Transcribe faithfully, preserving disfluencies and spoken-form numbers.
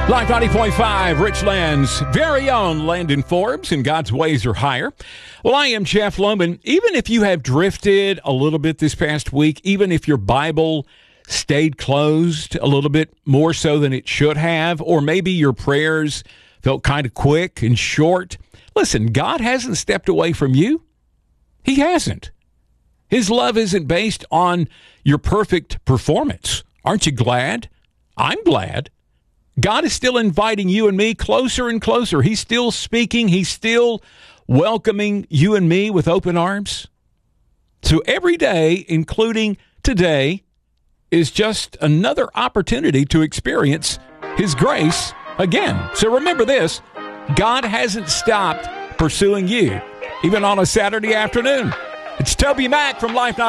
Live ninety point five, Richland's very own Landon Forbes, and God's ways are higher. Well, I am Jeff Loman. Even if you have drifted a little bit this past week, even if your Bible stayed closed a little bit more so than it should have, or maybe your prayers felt kind of quick and short, listen, God hasn't stepped away from you. He hasn't. His love isn't based on your perfect performance. Aren't you glad? I'm glad. God is still inviting you and me closer and closer. He's still speaking. He's still welcoming you and me with open arms. So every day, including today, is just another opportunity to experience His grace again. So remember this, God hasn't stopped pursuing you, even on a Saturday afternoon. It's Toby Mack from Life Not